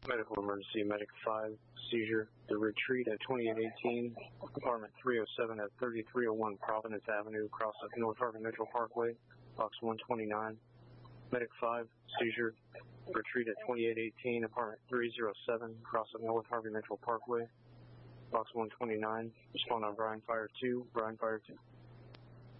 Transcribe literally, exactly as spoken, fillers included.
Medical emergency, Medic five, seizure. The retreat at twenty-eight eighteen, apartment three oh seven at thirty-three oh one Providence Avenue, across of North Harvey Mitchell Parkway, box one twenty-nine. Medic five, seizure. Retreat at twenty-eight eighteen, apartment three oh seven, across of North Harvey Mitchell Parkway, box one twenty-nine. Respond on Brian Fire two, Brian Fire two.